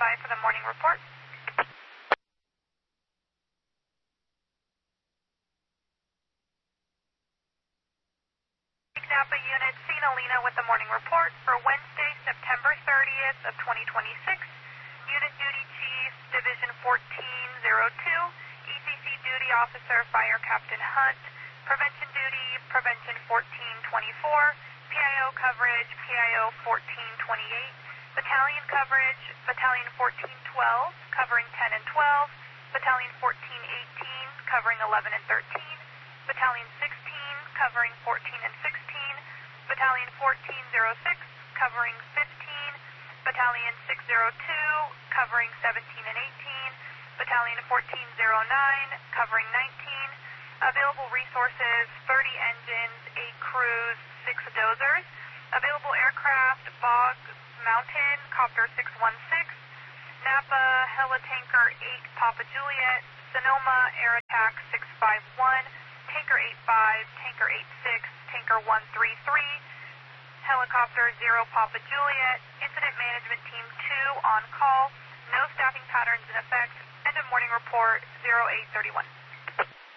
by for the morning report. Napa Unit, Sinalina with the morning report for Wednesday, September 30th of 2026. Unit Duty Chief, Division 1402, ECC Duty Officer, Fire Captain Hunt, Prevention Duty, Prevention 1424, PIO coverage, PIO 1428, Battalion coverage, Battalion 1412, covering 10 and 12, Battalion 1418, covering 11 and 13, Battalion 16, covering 14 and 16, Battalion 1406, covering 15, Battalion 602, covering 17 and 18, Battalion 1409, covering 19, available resources, 30 engines, 8 crews, 6 dozers, available aircraft, Bog Mountain, Copter 616, Napa, Helitanker 8 Papa Juliet, Sonoma, Air Attack 651, Tanker 85, Tanker 86, Tanker 133, Helicopter 0 Papa Juliet, Incident Management Team 2 on call, no staffing patterns in effect, end of morning report 0831.